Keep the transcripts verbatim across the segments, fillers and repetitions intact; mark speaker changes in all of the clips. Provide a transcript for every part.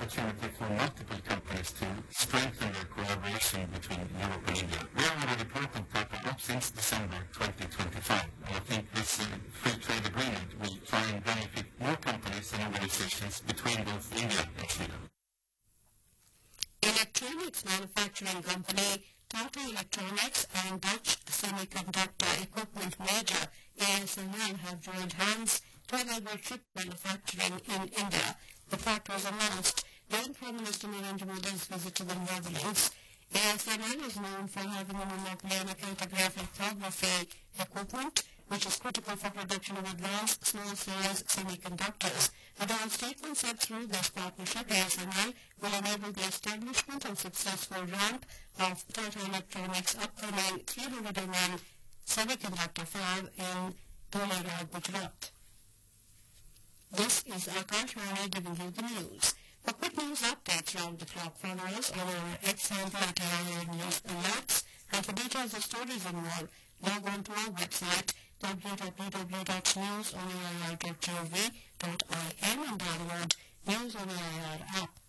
Speaker 1: opportunity for multiple companies to strengthen their collaboration between Europe and India. We are already part of TAPA since December twenty twenty-five, and I think this uh, free trade agreement will try and benefit more companies and organizations between both India and Sweden.
Speaker 2: Electronics manufacturing company Tata Electronics and Dutch semiconductor equipment major A S M L have joined hands to enable chip manufacturing in India. The fact was announced during Prime Minister Narendra Modi's visit to the Netherlands. A S M L is known for having a monopoly on acantograph lithography equipment, which is critical for production of advanced small-size semiconductors. A joint statement said through this partnership, A S M L will enable the establishment and successful ramp of Tata Electronics' upcoming three hundred millimeter semiconductor fab in Dholera, Gujarat. This is Akash Rana giving you the news. For quick news updates round the clock, follow us on our X handle at A I R News Alerts, and for details of stories and more, log on to our website w w w dot news on a i r dot gov dot i n and download News on A I R app.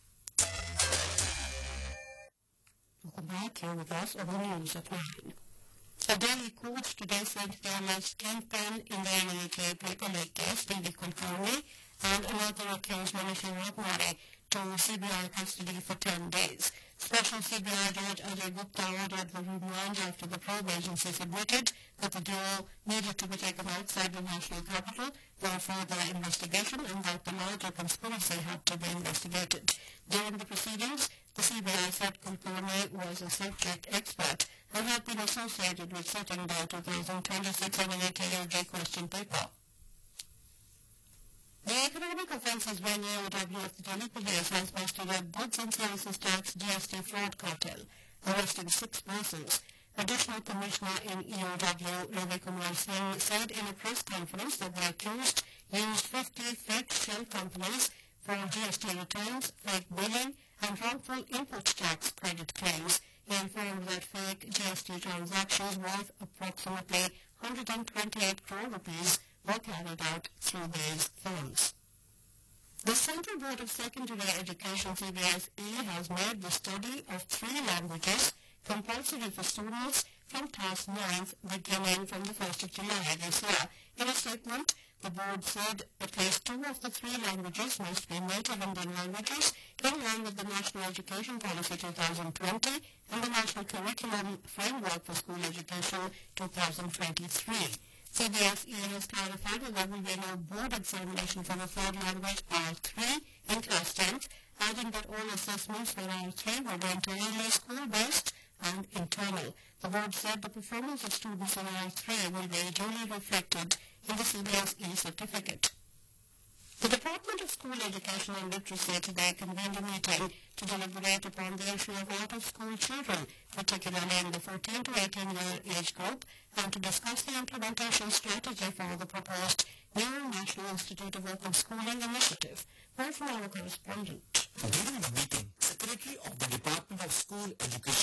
Speaker 2: Welcome back, here with us on the news at nine. A Delhi court today sent the alleged kingpin in the N I K paper lake case, Devi Kulkarni, and another accused, Manishi Ragmari, to C B I custody for ten days. Special C B I Judge Ajay Gupta ordered the remand after the probe agency submitted that the duo needed to be taken outside the national capital for further investigation and that the larger conspiracy had to be investigated. During the proceedings, the C B I said Kulkarni was a subject expert and had been associated with setting the two thousand twenty-six N I K U G question paper. The Economic Offences Wing E O W of the Delhi Police has busted a goods and services tax G S T fraud cartel, arresting six persons. Additional Commissioner in E O W, Ravi Kumar Singh, said in a press conference that the accused used fifty fake shell companies for G S T returns, fake billing, and wrongful input tax credit claims. He informed that fake G S T transactions worth approximately one hundred twenty-eight crore rupees were carried out through these firms. The Central Board of Secondary Education C B S E has made the study of three languages compulsory for students from class ninth beginning from the first of July this year. In a statement, the board said at least two of the three languages must be native Indian languages in line with the National Education Policy twenty twenty and the National Curriculum Framework for School Education twenty twenty-three. C B S E has clarified that there will be no board examination for the third language R three in class tenth, adding that all assessments for R three will be entirely school-based and internal. The board said the performance of students in R three will be duly reflected in the C B S E certificate. The Department of School Education and Literacy today convened a meeting to deliberate upon the issue of out-of-school children, particularly in the fourteen to eighteen year age group, and to discuss the implementation strategy for the proposed new National Institute of Open Schooling initiative. More from our correspondent.
Speaker 3: During the meeting, Secretary of the Department of School Education